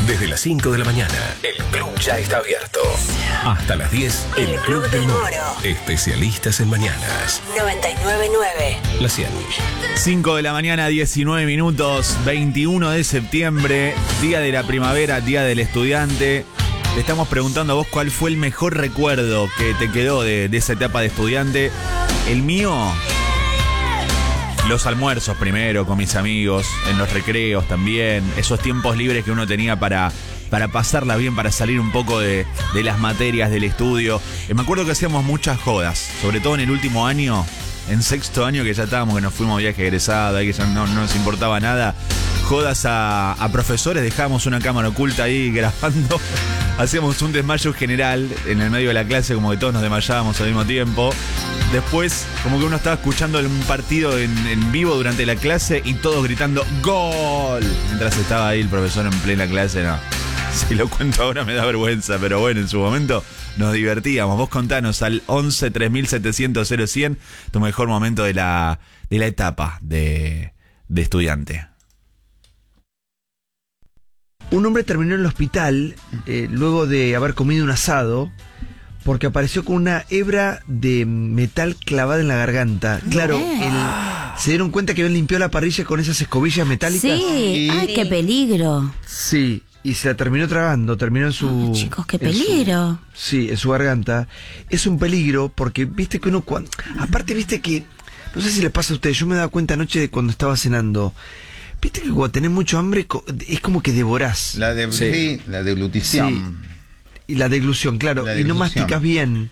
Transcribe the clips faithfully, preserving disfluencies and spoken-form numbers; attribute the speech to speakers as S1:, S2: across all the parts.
S1: Desde las cinco de la mañana, el club ya está abierto. Hasta las diez, el, el Club del Moro. Especialistas en mañanas.
S2: noventa y nueve punto nueve.
S1: La cien.
S3: cinco de la mañana, diecinueve minutos, veintiuno de septiembre, día de la primavera, día del estudiante. Te estamos preguntando a vos cuál fue el mejor recuerdo que te quedó de, de esa etapa de estudiante. El mío, los almuerzos primero con mis amigos, en los recreos también, esos tiempos libres que uno tenía para, para pasarla bien, para salir un poco de, de las materias del estudio. Eh, me acuerdo que hacíamos muchas jodas, sobre todo en el último año, en sexto año que ya estábamos, que nos fuimos a viaje egresado, ahí que ya no, no nos importaba nada. Jodas a, a profesores, dejábamos una cámara oculta ahí grabando. Hacíamos un desmayo general en el medio de la clase, como que todos nos desmayábamos al mismo tiempo. Después, como que uno estaba escuchando un partido en, en vivo durante la clase y todos gritando ¡Gol! Mientras estaba ahí el profesor en plena clase. No, si lo cuento ahora me da vergüenza, pero bueno, en su momento nos divertíamos. Vos contanos al once tres mil setecientos cero cien tu mejor momento de la, de la etapa de, de estudiante.
S4: Un hombre terminó en el hospital eh, luego de haber comido un asado porque apareció con una hebra de metal clavada en la garganta. Claro, el, se dieron cuenta que habían limpiado la parrilla con esas escobillas metálicas.
S2: Sí, ay, qué peligro.
S4: Sí, y se la terminó tragando, terminó en su...
S2: Oh, chicos, qué peligro.
S4: Su, sí, en su garganta. Es un peligro porque, viste que uno... Cuando, aparte, viste que... No sé si les pasa a ustedes, yo me he dado cuenta anoche de cuando estaba cenando... Viste que cuando tenés mucho hambre es como que devorás.
S5: La de, sí. Sí, la deglutición.
S4: Sí. Y la deglución, claro. La deglución. Y no masticas bien.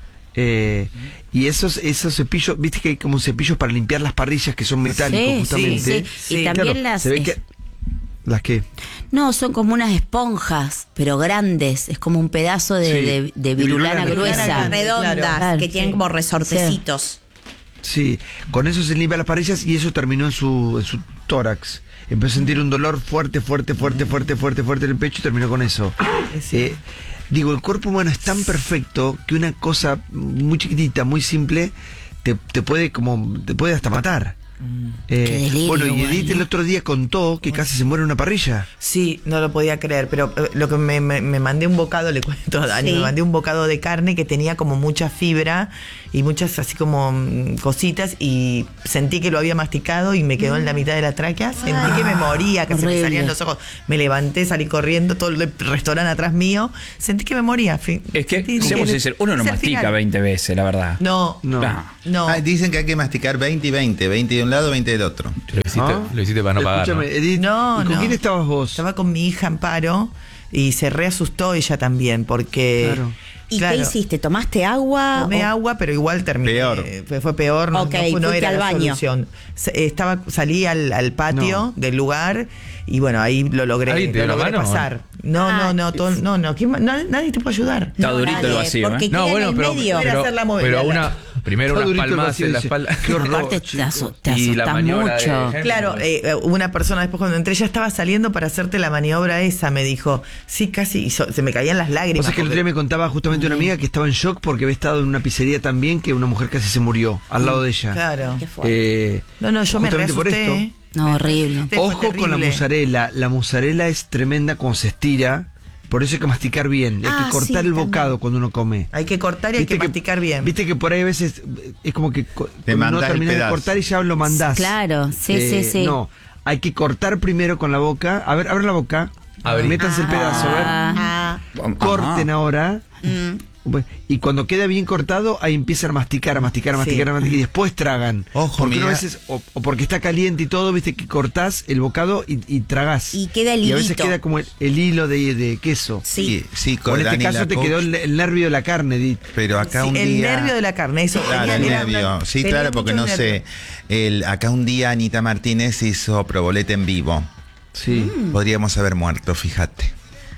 S4: Eh, y esos, esos cepillos, viste que hay como cepillos para limpiar las parrillas que son metálicos,
S2: sí,
S4: justamente.
S2: Sí, sí. Y también claro, las...
S4: Se ve que, ¿las qué?
S2: No, son como unas esponjas, pero grandes. Es como un pedazo de, sí. de, de virulana, virulana gruesa.
S6: Redondas,
S2: claro,
S6: que tienen
S2: sí.
S6: como resortecitos.
S4: Sí, con eso se limpia las parrillas y eso terminó en su, en su tórax. Empezó a sentir un dolor fuerte, fuerte, fuerte, fuerte, fuerte, fuerte en el pecho y terminó con eso. Sí. Eh, digo, el cuerpo humano es tan perfecto que una cosa muy chiquitita, muy simple, te, te puede como te puede hasta matar. Eh,
S2: Qué delirio,
S4: bueno, y Edith
S2: bueno.
S4: el otro día contó que casi se muere en una parrilla.
S7: Sí, no lo podía creer, pero eh, lo que me, me, me mandé un bocado, le cuento a Dani, sí. me mandé un bocado de carne que tenía como mucha fibra y muchas así como mm, cositas y sentí que lo había masticado y me quedó mm. en la mitad de la tráquea, sentí ah, que me moría, que horrible. Se me salían los ojos, me levanté, salí corriendo, todo el restaurante atrás mío, sentí que me moría.
S8: Es que, seamos sinceros, uno no mastica final. veinte veces, la verdad.
S7: No, no, no. no.
S5: Ah, dicen que hay que masticar veinte y veinte, veinte de un lado, veinte del otro.
S8: Lo hiciste, ¿Ah? lo hiciste para no pagar.
S4: Escúchame, Edith,
S7: no,
S4: ¿y con
S7: no.
S4: quién estabas vos?
S7: Estaba con mi hija Amparo y se reasustó ella también porque...
S4: Claro.
S6: ¿Y
S7: claro,
S6: qué hiciste? ¿Tomaste agua?
S7: Tomé
S6: o...
S7: agua, pero igual terminé.
S5: Peor.
S7: Fue, fue peor, no,
S6: okay,
S7: no, no era
S6: al
S7: la
S6: baño.
S7: solución. Estaba, salí al, al patio no. del lugar y bueno, ahí lo logré,
S8: ahí
S7: lo logré
S8: mano,
S7: pasar. No,
S6: ah,
S7: no, no, todo, no, no, ¿quién, nadie, nadie te puede ayudar.
S8: Está
S6: no,
S8: durito
S6: nadie,
S8: el vacío,
S6: porque
S8: ¿eh? No, bueno,
S6: en el
S8: pero,
S6: medio.
S8: pero,
S7: hacer la
S8: pero a una... Primero unas palmas en la espalda.
S4: Qué horror,
S2: aparte te, asu te
S8: y la
S2: asustas mucho.
S8: De...
S7: Claro, eh, una persona después cuando entré ya estaba saliendo para hacerte la maniobra esa, me dijo, sí, casi, y so, se me caían las lágrimas.
S4: O sea que el otro día me contaba justamente una amiga que estaba en shock porque había estado en una pizzería también que una mujer casi se murió al lado de ella.
S7: Claro.
S4: Eh,
S7: no, no, yo me reasusté. Por esto,
S2: no, horrible.
S4: Ojo con la mozzarella. La mozzarella es tremenda cuando se estira. Por eso hay que masticar bien, hay
S6: ah,
S4: que cortar
S6: sí,
S4: el bocado
S6: también.
S4: cuando uno come.
S7: Hay que cortar y hay que, que masticar bien.
S4: Viste que por ahí a veces es como que
S5: te
S4: no terminas de cortar y ya lo mandás.
S2: Claro, sí,
S4: eh,
S2: sí, sí.
S4: No, hay que cortar primero con la boca. A ver, abre la boca. A ver, métanse ah, el pedazo, a ver.
S6: Ah,
S4: Corten ahora.
S6: Mm.
S4: Y cuando queda bien cortado, ahí empiezan a masticar, a masticar, a masticar, sí. a masticar y después tragan.
S5: Ojo,
S4: porque
S5: mira.
S4: a veces, o, o porque está caliente y todo, viste que cortás el bocado y, y tragás.
S6: Y queda el
S4: Y a veces
S6: hilito.
S4: queda como el, el hilo de, de queso.
S6: Sí,
S5: sí, sí
S4: con en este caso te quedó el, el nervio de la carne, Edith.
S5: Pero acá
S7: sí,
S5: un
S7: el
S5: día...
S7: nervio de la carne, eso.
S5: Claro, el nervio. Una, sí, claro, porque no sé. El, acá un día Anita Martínez hizo proboleta en vivo.
S4: Sí.
S5: Mm. Podríamos haber muerto, fíjate.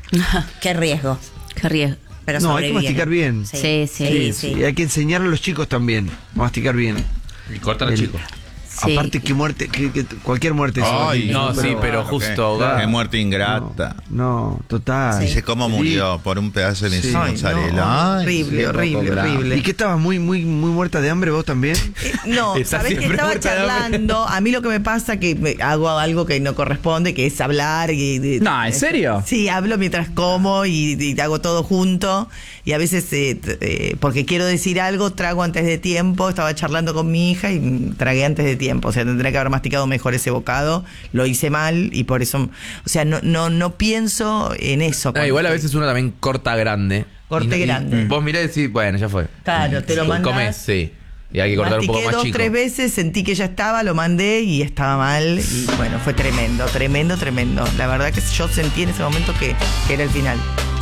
S6: Qué riesgo.
S2: Qué riesgo.
S6: Pero
S4: no, hay que masticar bien.
S2: Sí, sí, sí.
S4: sí, sí. Y hay que enseñar a los chicos también a masticar bien.
S8: Y cortar al chico.
S2: Sí.
S4: Aparte, qué muerte, que, que cualquier muerte es
S5: Ay,
S4: horrible,
S9: no, sí, pero
S5: qué-
S9: justo ahogado.
S5: Qué muerte ingrata.
S4: No, total.
S5: Dice cómo murió por un pedazo de
S4: Sí.
S5: sí.
S7: Ay,
S5: mozzarella.
S7: no,
S5: Ay,
S7: horrible,
S5: qué
S7: horrible,
S5: poco grave.
S7: horrible.
S4: ¿Y qué estabas muy, muy, muy muerta de hambre vos también?
S7: Eh, No,
S9: Está
S7: sabés que
S9: siempre
S7: estaba
S9: muerta de hambre.
S7: charlando. A mí lo que me pasa que me- hago algo que no corresponde, que es hablar. Y, y-
S8: No, ¿en serio?
S7: Sí, hablo mientras como y, y hago todo junto. Y a veces, eh, t- eh, porque quiero decir algo, trago antes de tiempo. Estaba charlando con mi hija y mm, tragué antes de tiempo. O sea, tendría que haber masticado mejor ese bocado. Lo hice mal y por eso, o sea, no, no, no pienso en eso.
S9: No,
S7: cuando
S9: igual a
S7: estoy-
S9: veces uno también corta grande.
S7: Corte
S9: Y no- y
S7: grande.
S9: Vos mirás y decís, bueno, ya fue.
S7: Claro, te lo
S9: Sí.
S7: mandás.
S9: Comés, sí. Y hay que cortar un
S7: Mastiqué
S9: poco más
S7: dos,
S9: chico.
S7: tres veces, sentí que ya estaba, lo mandé y estaba mal. Y bueno, fue tremendo, tremendo, tremendo. La verdad que yo sentí en ese momento que, que era el final.